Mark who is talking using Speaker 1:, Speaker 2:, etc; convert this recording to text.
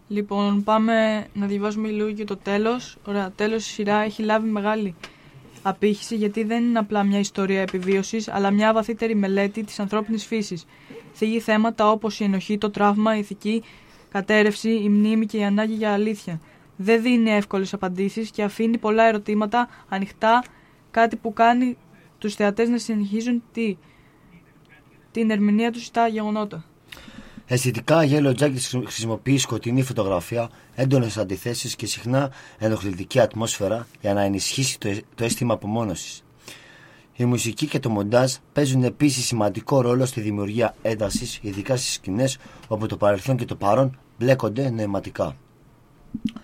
Speaker 1: Λοιπόν, πάμε να διαβάσουμε λίγο και το τέλος. Ωραία, τέλος η σειρά έχει λάβει μεγάλη απήχηση γιατί δεν είναι απλά μια ιστορία επιβίωσης, αλλά μια βαθύτερη μελέτη της ανθρώπινης φύσης. Θίγει θέματα όπως η ενοχή, το τραύμα, η ηθική κατέρευση, η μνήμη και η ανάγκη για αλήθεια. Δεν δίνει εύκολες απαντήσεις και αφήνει πολλά ερωτήματα ανοιχτά, κάτι που κάνει τους θεατές να συνεχίζουν την ερμηνεία τους στα γεγονότα.
Speaker 2: Αισθητικά, η Yellow Jackets χρησιμοποιεί σκοτεινή φωτογραφία, έντονες αντιθέσεις και συχνά ενοχλητική ατμόσφαιρα για να ενισχύσει το αίσθημα απομόνωσης. Η μουσική και το μοντάζ παίζουν επίσης σημαντικό ρόλο στη δημιουργία έντασης, ειδικά στις σκηνές όπου το παρελθόν και το παρόν μπλέκονται νοηματικά.